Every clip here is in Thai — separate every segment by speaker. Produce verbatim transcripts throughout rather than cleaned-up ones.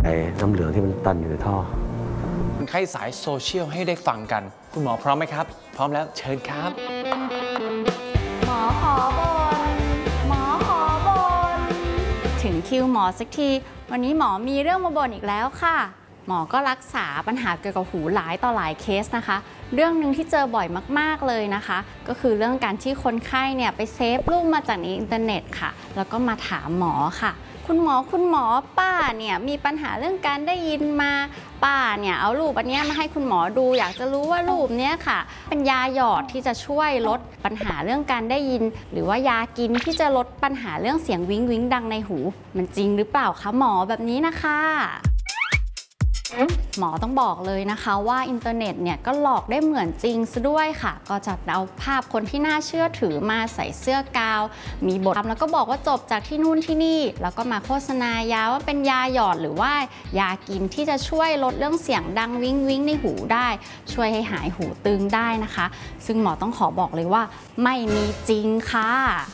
Speaker 1: น้ำเหลืองที่มันตันอยู่ในท่อ
Speaker 2: คนไข้สายโซเชียลให้ได้ฟังกันคุณหมอพร้อมไหมครับพร้อมแล้วเชิญครับ
Speaker 3: หมอขอบนหมอขอบนถึงคิวหมอสักทีวันนี้หมอมีเรื่องมาบ่นอีกแล้วค่ะหมอก็รักษาปัญหาเกี่ยวกับหูหลายต่อหลายเคสนะคะเรื่องหนึ่งที่เจอบ่อยมากๆเลยนะคะก็คือเรื่องการที่คนไข้เนี่ยไปเซฟรูปมาจากในอินเทอร์เน็ตค่ะแล้วก็มาถามหมอค่ะคุณหมอคุณหมอป้าเนี่ยมีปัญหาเรื่องการได้ยินมาป้าเนี่ยเอารูปอันนี้มาให้คุณหมอดูอยากจะรู้ว่ารูปเนี้ยค่ะเป็นยาหยอดที่จะช่วยลดปัญหาเรื่องการได้ยินหรือว่ายากินที่จะลดปัญหาเรื่องเสียงวิ้งวิ้งดังในหูมันจริงหรือเปล่าคะหมอแบบนี้นะคะหมอต้องบอกเลยนะคะว่าอินเทอร์เน็ตเนี่ยก็หลอกได้เหมือนจริงซะด้วยค่ะก็จะเอาภาพคนที่น่าเชื่อถือมาใส่เสื้อกาวมีบทแล้วก็บอกว่าจบจากที่นู่นที่นี่แล้วก็มาโฆษณายาว่าเป็นยาหยอดหรือว่ายากินที่จะช่วยลดเรื่องเสียงดังวิ้งวิ้งในหูได้ช่วยให้หายหูตึงได้นะคะซึ่งหมอต้องขอบอกเลยว่าไม่มีจริงค่ะ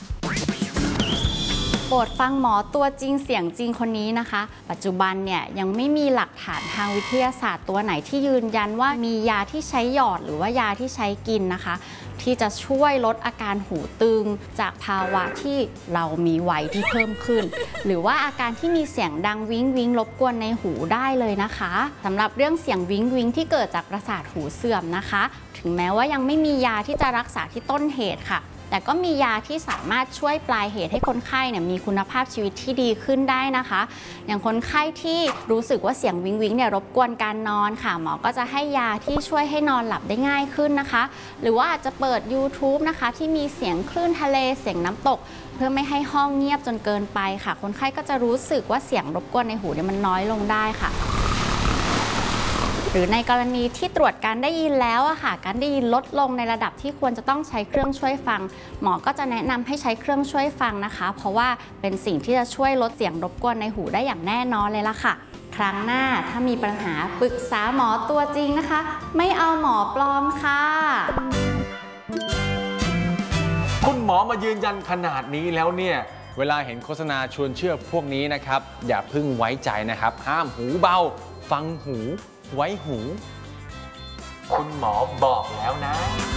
Speaker 3: โปรดฟังหมอตัวจริงเสียงจริงคนนี้นะคะปัจจุบันเนี่ยยังไม่มีหลักฐานทางวิทยาศาสตร์ตัวไหนที่ยืนยันว่ามียาที่ใช้หยอดหรือว่ายาที่ใช้กินนะคะที่จะช่วยลดอาการหูตึงจากภาวะที่เรามีวัยที่เพิ่มขึ้นหรือว่าอาการที่มีเสียงดังวิ้งวิ้งรบกวนในหูได้เลยนะคะสำหรับเรื่องเสียงวิ้งวิ้งที่เกิดจากประสาทหูเสื่อมนะคะถึงแม้ว่ายังไม่มียาที่จะรักษาที่ต้นเหตุค่ะแต่ก็มียาที่สามารถช่วยปลายเหตุให้คนไข้เนี่ยมีคุณภาพชีวิตที่ดีขึ้นได้นะคะอย่างคนไข้ที่รู้สึกว่าเสียงวิงวิงเนี่ยรบกวนการนอนค่ะหมอก็จะให้ยาที่ช่วยให้นอนหลับได้ง่ายขึ้นนะคะหรือว่าอาจจะเปิด ยูทูบ นะคะที่มีเสียงคลื่นทะเลเสียงน้ำตกเพื่อไม่ให้ห้องเงียบจนเกินไปค่ะคนไข้ก็จะรู้สึกว่าเสียงรบกวนในหูเนี่ยมันน้อยลงได้ค่ะหรือในกรณีที่ตรวจการได้ยินแล้วอะค่ะการได้ยินลดลงในระดับที่ควรจะต้องใช้เครื่องช่วยฟังหมอก็จะแนะนำให้ใช้เครื่องช่วยฟังนะคะเพราะว่าเป็นสิ่งที่จะช่วยลดเสียงรบกวนในหูได้อย่างแน่นอนเลยล่ะค่ะครั้งหน้าถ้ามีปัญหาปรึกษาหมอตัวจริงนะคะไม่เอาหมอปลอมค่ะ
Speaker 2: คุณหมอมายืนยันขนาดนี้แล้วเนี่ยเวลาเห็นโฆษณาชวนเชื่อพวกนี้นะครับอย่าเพิ่งไว้ใจนะครับห้ามหูเบาฟังหูไว้หูคุณหมอบอกแล้วนะ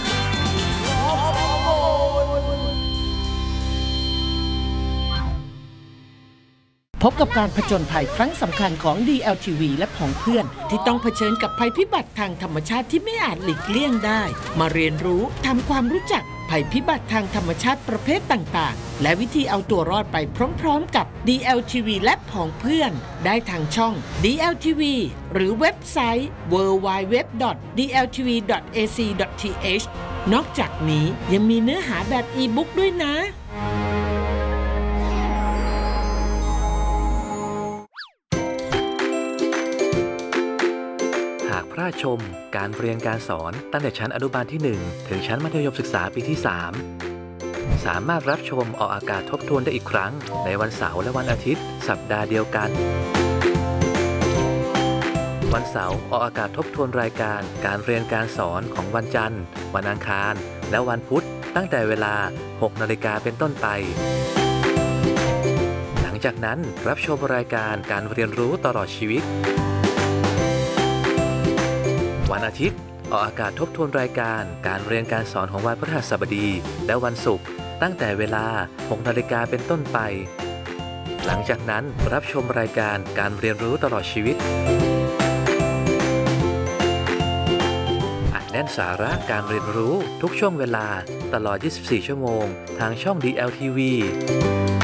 Speaker 4: พบกับการผจญภัยครั้งสำคัญของ ดี แอล ที วี และผองเพื่อนที่ต้องเผชิญกับภัยพิบัติทางธรรมชาติที่ไม่อาจหลีกเลี่ยงได้มาเรียนรู้ทำความรู้จักภัยพิบัติทางธรรมชาติประเภทต่างๆและวิธีเอาตัวรอดไปพร้อมๆกับ ดี แอล ที วี และผองเพื่อนได้ทางช่อง ดี แอล ที วี หรือเว็บไซต์ ดับเบิลยู ดับเบิลยู ดับเบิลยู ดอท ดี แอล ที วี ดอท เอ ซี ดอท ที เอช นอกจากนี้ยังมีเนื้อหาแบบอีบุ๊กด้วยนะ
Speaker 5: พระชมการเรียนการสอนตั้งแต่ชั้นอนุบาลที่หนึ่งถึงชั้นมัธยมศึกษาปีที่สามสามารถรับชมออกอากาศทบทวนได้อีกครั้งในวันเสาร์และวันอาทิตย์สัปดาห์เดียวกันวันเสาร์ออกอากาศทบทวนรายการการเรียนการสอนของวันจันทร์วันอังคารและวันพุธตั้งแต่เวลา หกนาฬิกาเป็นต้นไปหลังจากนั้นรับชมรายการการเรียนรู้ตลอดชีวิตวันอาทิตย์ออกอากาศทบทวนรายการการเรียนการสอนของวันพฤหัสบดีและวันศุกร์ตั้งแต่เวลา หกนาฬิกาเป็นต้นไปหลังจากนั้นรับชมรายการการเรียนรู้ตลอดชีวิตอัดแน่นสาระการเรียนรู้ทุกช่วงเวลาตลอด ยี่สิบสี่ ชั่วโมงทางช่อง ดี แอล ที วี